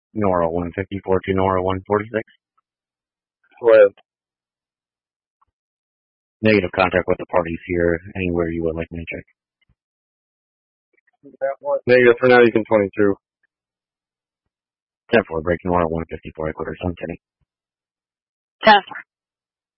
Nora 154 to Nora 146. Live. Negative contact with the parties here. Anywhere you would like me to check. Negative for now, you can 22. 10-4, break Nora 154, Ecuador, Sun City. 10-4.